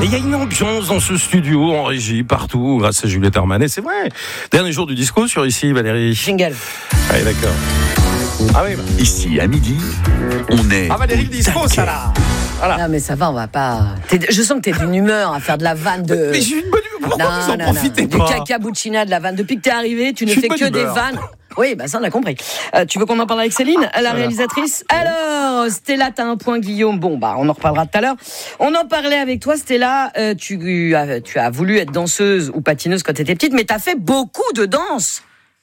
il y a une ambiance dans ce studio, en régie, partout, grâce à Juliette Armanet, c'est vrai. Dernier jour du disco sur ici, Valérie. Jingle. Allez, d'accord. Ah oui. Ici, à midi, on est... Ah, Valérie, le disco, ça là. Voilà. Non mais ça va, on va pas... Je sens que t'es d'une humeur à faire de la vanne de... Mais j'ai une bonne humeur, pourquoi vous en profitez du pas? caca buccina, de la vanne. Depuis que t'es arrivé, tu ne fais que des vannes. Oui, bah ça on a compris. Tu veux qu'on en parle avec Céline, la réalisatrice? Alors, Stella, t'as un point, Guillaume. Bon, bah on en reparlera tout à l'heure. On en parlait avec toi, Stella. Tu as voulu être danseuse ou patineuse quand t'étais petite, mais t'as fait beaucoup de danse.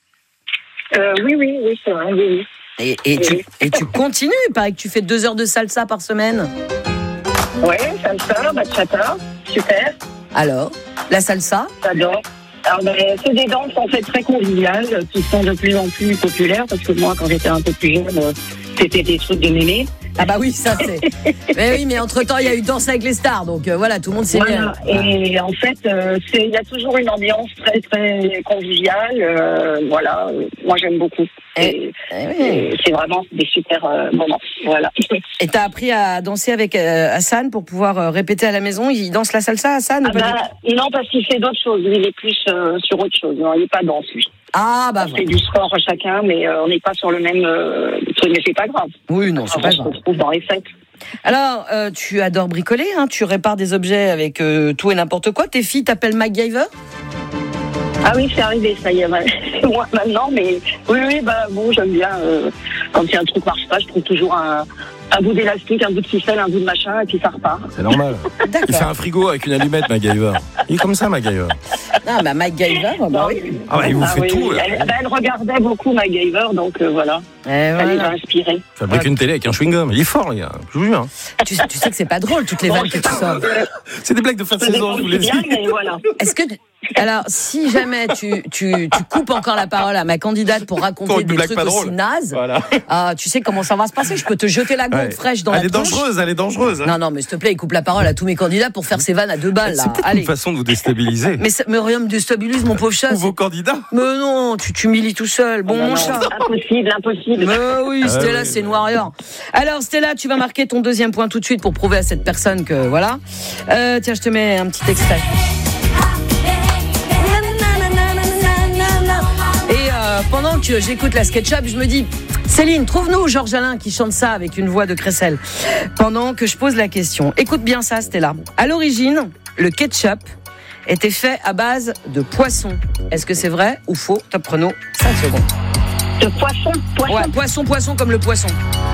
Oui, c'est vrai, oui. Et tu continues, il paraît que tu fais 2 heures de salsa par semaine. Ouais, salsa, bachata, super. Alors, la salsa? J'adore. Alors, c'est des danses en fait très conviviales qui sont de plus en plus populaires parce que moi, quand j'étais un peu plus jeune, c'était des trucs de mémé. Ah bah oui, ça c'est. Mais oui, mais entre-temps, il y a eu Danse avec les stars, donc voilà, tout le monde sait bien. Et en fait, il y a toujours une ambiance très, très conviviale. Voilà, moi j'aime beaucoup. Et c'est vraiment des super moments. Voilà. Et t'as appris à danser avec Hassan pour pouvoir répéter à la maison? Il danse la salsa, Hassan? Non, parce qu'il fait d'autres choses. Il est plus sur autre chose. Non, il n'est pas danse, lui. Ah bah on fait du sport chacun, mais on n'est pas sur le même truc, mais c'est pas grave. Oui, non, c'est pas grave. On se retrouve dans les fêtes. Alors, tu adores bricoler, hein, tu répares des objets avec tout et n'importe quoi. Tes filles t'appellent MacGyver? Ah oui, c'est arrivé, ça y est, c'est moi maintenant, mais oui, bah bon, j'aime bien, quand il y a un truc qui marche pas, je trouve toujours un bout d'élastique, un bout de ficelle, un bout de machin, et puis ça repart. C'est normal. Il fait un frigo avec une allumette, MacGyver. Il est comme ça, MacGyver. Non, bah MacGyver, bah oui. Ah bah, il vous fait tout. Oui. Elle regardait beaucoup MacGyver, donc voilà. Ça les a inspirés. Fabrique une télé avec un chewing-gum. Il est fort, les gars. Je vous jure. Tu sais que c'est pas drôle, toutes les vannes que tu sors. C'est des blagues de fin de saison, je vous l'ai dit. Mais voilà. Est-ce que... Alors, si jamais tu coupes encore la parole à ma candidate pour raconter des trucs aussi nazes, voilà. Tu sais comment ça va se passer. Je peux te jeter la gonfle fraîche dans la tronche. Elle est dangereuse. Hein. Non, mais s'il te plaît, il coupe la parole à tous mes candidats pour faire ses vannes à 2 balles. C'est peut-être une façon de vous déstabiliser. Mais rien me déstabilise, mon pauvre chat. Ou vos candidats. Mais non, tu t'humilies tout seul. Bon, mon chat. Impossible. Mais oui, Stella, c'est Warrior. Alors, Stella, tu vas marquer ton 2e point tout de suite pour prouver à cette personne que, voilà. Tiens, je te mets un petit extrait. Pendant que j'écoute la SketchUp, je me dis, Céline, trouve-nous Georges Alain qui chante ça avec une voix de crécelle. Pendant que je pose la question. Écoute bien ça, Stella. À l'origine, le ketchup était fait à base de poisson. Est-ce que c'est vrai ou faux? Top chrono, 5 secondes. De poisson? Ouais, poisson comme le poisson.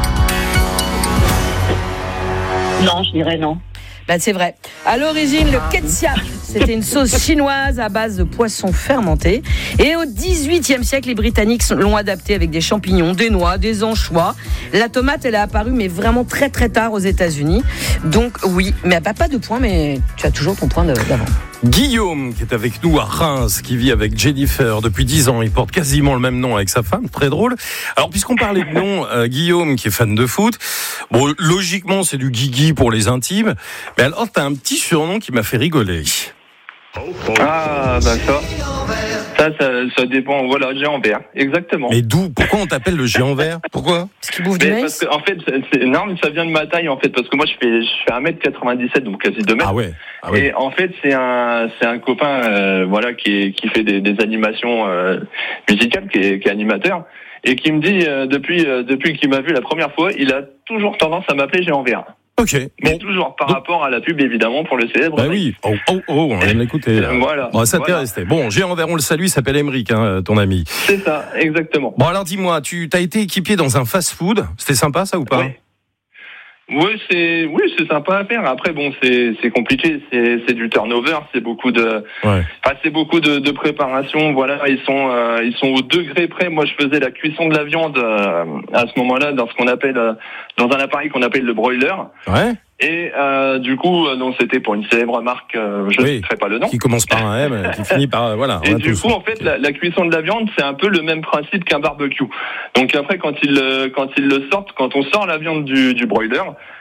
Non, je dirais non. Bah, c'est vrai. À l'origine, le ketchup, c'était une sauce chinoise à base de poissons fermentés. Et au XVIIIe siècle, les Britanniques l'ont adapté avec des champignons, des noix, des anchois. La tomate, elle est apparue, mais vraiment très très tard aux États-Unis. Donc oui, mais pas de point, mais tu as toujours ton point d'avant. Guillaume, qui est avec nous à Reims, qui vit avec Jennifer depuis 10 ans. Il porte quasiment le même nom avec sa femme, très drôle. Alors, puisqu'on parlait de nom, Guillaume, qui est fan de foot, bon, logiquement, c'est du Guigui pour les intimes. Mais alors, t'as un petit surnom qui m'a fait rigoler. Ah, d'accord. Ça dépend. Voilà, géant vert, exactement. Mais d'où? Pourquoi on t'appelle le géant vert? Pourquoi? Parce qu'il bouffe du maïs. Parce que, en fait, non, mais ça vient de ma taille, en fait, parce que moi, je fais 1m97, donc quasi 2 mètres. Ah ouais. Et en fait, c'est un copain, voilà, qui fait des animations musicales, qui est animateur, et qui me dit, depuis qu'il m'a vu la première fois, il a toujours tendance à m'appeler géant vert. Ok. Mais toujours par rapport à la pub, évidemment, pour le célèbre. Bah oui. On vient de l'écouter. Voilà. Bon, ça t'est resté. Bon, géant vert, on le salue, il s'appelle Emeric, hein, ton ami. C'est ça, exactement. Bon, alors dis-moi, tu t'as été équipier dans un fast-food. C'était sympa, ça, ou pas? Oui, c'est sympa à faire. Après, bon, c'est compliqué. C'est du turnover. C'est beaucoup de, c'est beaucoup de préparation. Voilà, ils sont au degré près. Moi, je faisais la cuisson de la viande à ce moment-là dans ce qu'on appelle dans un appareil qu'on appelle le broiler. Ouais. Et du coup, donc c'était pour une célèbre marque, je ne citerai pas le nom. Qui commence par un M, qui finit par voilà. Et du coup, en fait, la cuisson de la viande, c'est un peu le même principe qu'un barbecue. Donc après, quand ils le sortent, quand on sort la viande du broiler,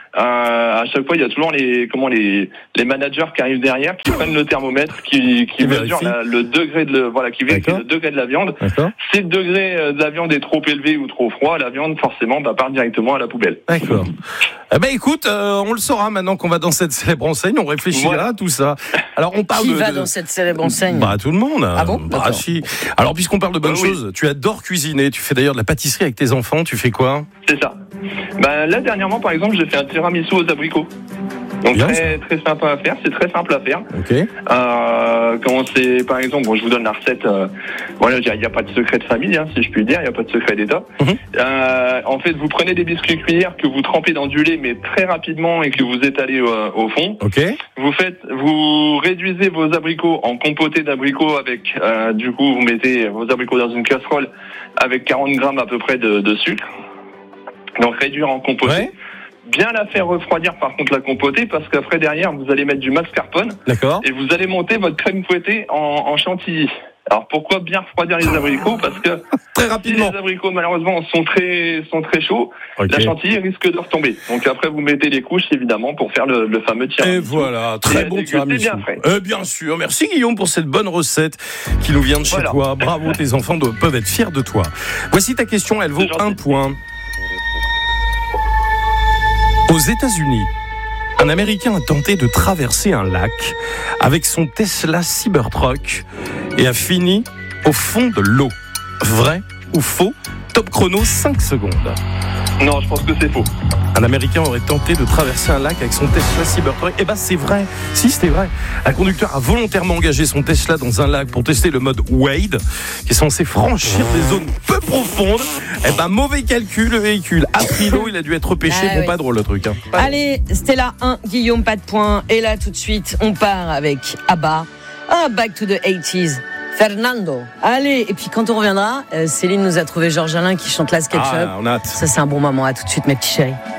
À chaque fois, il y a toujours les managers qui arrivent derrière, qui prennent le thermomètre, qui mesurent le degré qui vérifie le degré de la viande. D'accord. Si le degré de la viande est trop élevé ou trop froid, la viande forcément part directement à la poubelle. D'accord. Écoute, on le saura maintenant qu'on va dans cette célèbre enseigne, on réfléchira à tout ça. Alors on parle Qui va dans cette célèbre enseigne ? Tout le monde. Ah bon ? Si. Alors puisqu'on parle de bonnes choses, tu adores cuisiner, tu fais d'ailleurs de la pâtisserie avec tes enfants, tu fais quoi ? C'est ça. Là dernièrement par exemple, j'ai fait un tiramisu aux abricots. Donc bien, très sympa à faire, c'est très simple à faire. Ok. Quand c'est par exemple, je vous donne la recette. Il n'y a pas de secret de famille, si je puis dire, il n'y a pas de secret d'État. En fait, vous prenez des biscuits cuillères que vous trempez dans du lait, mais très rapidement et que vous étalez au fond. Ok. Vous réduisez vos abricots en compoté d'abricots avec, du coup, vous mettez vos abricots dans une casserole avec 40 grammes à peu près de sucre. Donc réduire en compoté. Ouais. Bien la faire refroidir par contre la compotée parce qu'après derrière vous allez mettre du mascarpone. D'accord. Et vous allez monter votre crème fouettée en chantilly. Alors pourquoi bien refroidir les abricots ? Parce que très rapidement. Si les abricots malheureusement sont très chauds, la chantilly risque de retomber. Donc après vous mettez les couches évidemment pour faire le fameux tiramisu. Et voilà, très bon tiramisu. Bien frais. Bien sûr, merci Guillaume pour cette bonne recette qui nous vient de chez toi. Bravo, tes enfants peuvent être fiers de toi. Voici ta question, elle vaut 1 point. Aux États-Unis, un Américain a tenté de traverser un lac avec son Tesla Cybertruck et a fini au fond de l'eau. Vrai ou faux ? Top chrono, 5 secondes. Non, je pense que c'est faux. Un Américain aurait tenté de traverser un lac avec son Tesla Cybertruck. C'est vrai. Si, c'était vrai. Un conducteur a volontairement engagé son Tesla dans un lac pour tester le mode Wade, qui est censé franchir des zones peu profondes. Mauvais calcul, le véhicule a pris l'eau, il a dû être repêché. Pas drôle le truc. Allez, Stella 1, Guillaume, pas de point. Et là, tout de suite, on part avec ABBA. Back to the 80s. Fernando. Allez, et puis quand on reviendra, Céline nous a trouvé Georges Alain qui chante la SketchUp. On a hâte. Ça, c'est un bon moment. À tout de suite, mes petits chéris.